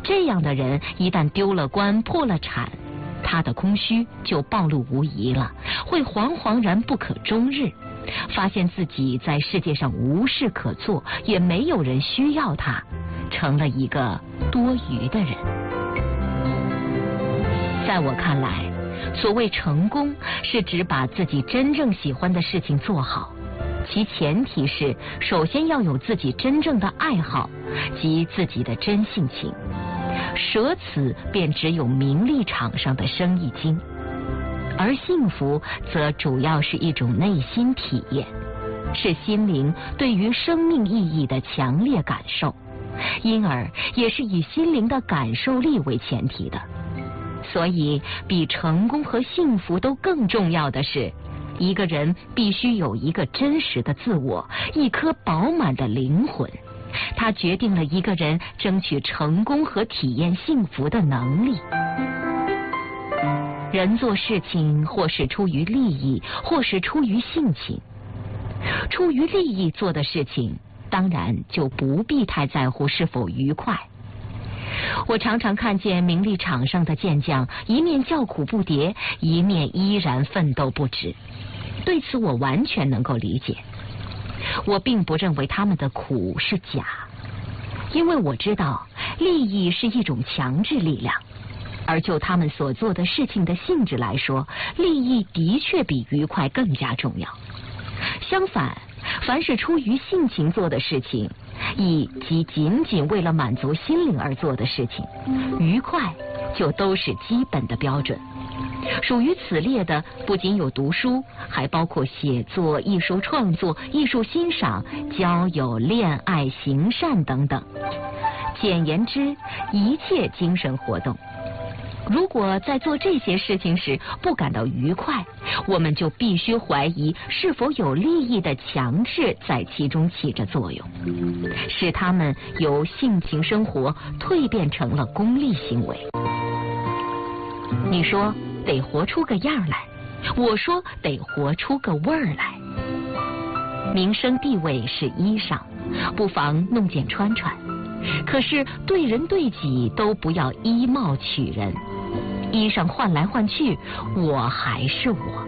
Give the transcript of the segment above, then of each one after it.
这样的人一旦丢了官破了产，他的空虚就暴露无遗了，会惶惶然不可终日，发现自己在世界上无事可做，也没有人需要他，成了一个多余的人。在我看来，所谓成功是指把自己真正喜欢的事情做好，其前提是首先要有自己真正的爱好及自己的真性情，舍此便只有名利场上的生意经。而幸福则主要是一种内心体验，是心灵对于生命意义的强烈感受，因而也是以心灵的感受力为前提的。所以比成功和幸福都更重要的是，一个人必须有一个真实的自我，一颗饱满的灵魂，它决定了一个人争取成功和体验幸福的能力。人做事情或是出于利益，或是出于性情。出于利益做的事情，当然就不必太在乎是否愉快。我常常看见名利场上的健将，一面叫苦不迭，一面依然奋斗不止。对此我完全能够理解。我并不认为他们的苦是假，因为我知道利益是一种强制力量，而就他们所做的事情的性质来说，利益的确比愉快更加重要。相反，凡是出于性情做的事情，以及仅仅为了满足心灵而做的事情，愉快就都是基本的标准。属于此列的不仅有读书，还包括写作、艺术创作、艺术欣赏、交友、恋爱、行善等等。简言之，一切精神活动。如果在做这些事情时不感到愉快，我们就必须怀疑是否有利益的强制在其中起着作用，使他们由性情生活蜕变成了功利行为。你说得活出个样来，我说得活出个味儿来。名声地位是衣裳，不妨弄件穿穿，可是对人对己都不要依貌取人。衣裳换来换去，我还是我。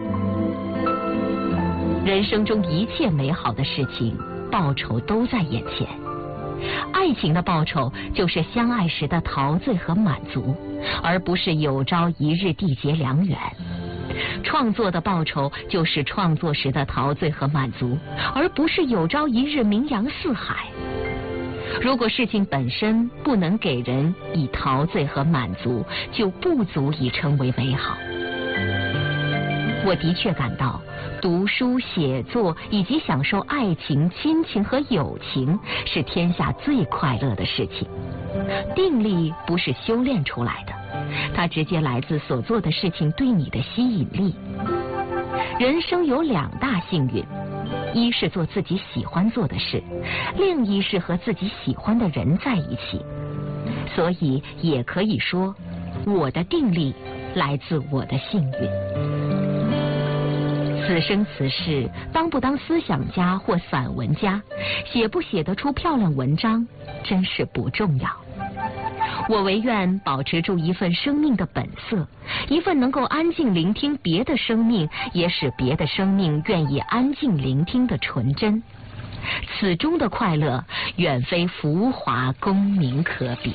人生中一切美好的事情，报酬都在眼前。爱情的报酬就是相爱时的陶醉和满足，而不是有朝一日缔结良缘。创作的报酬就是创作时的陶醉和满足，而不是有朝一日名扬四海。如果事情本身不能给人以陶醉和满足，就不足以称为美好。我的确感到读书、写作以及享受爱情、亲情和友情是天下最快乐的事情。定力不是修炼出来的，它直接来自所做的事情对你的吸引力。人生有两大幸运，一是做自己喜欢做的事，另一是和自己喜欢的人在一起。所以也可以说，我的定力来自我的幸运。此生此世，当不当思想家或散文家，写不写得出漂亮文章，真是不重要。我唯愿保持住一份生命的本色，一份能够安静聆听别的生命，也使别的生命愿意安静聆听的纯真。此中的快乐，远非浮华功名可比。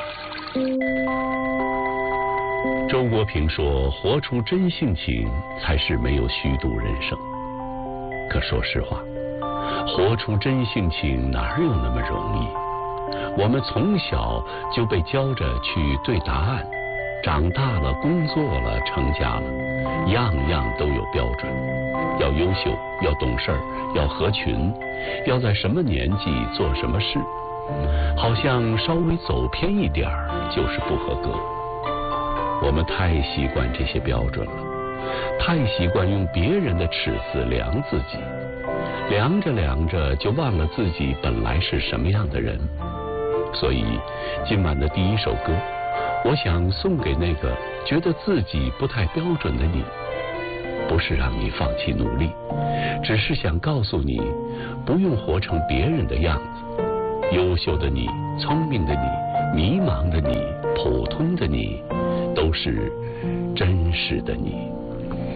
周国平说，活出真性情才是没有虚度人生。可说实话，活出真性情哪有那么容易？我们从小就被教着去对答案，长大了，工作了，成家了，样样都有标准，要优秀，要懂事儿，要合群，要在什么年纪做什么事，好像稍微走偏一点儿就是不合格。我们太习惯这些标准了，太习惯用别人的尺子量自己，量着量着就忘了自己本来是什么样的人。所以今晚的第一首歌，我想送给那个觉得自己不太标准的你，不是让你放弃努力，只是想告诉你，不用活成别人的样子。优秀的你，聪明的你， 迷茫的你，普通的你，都是真实的你。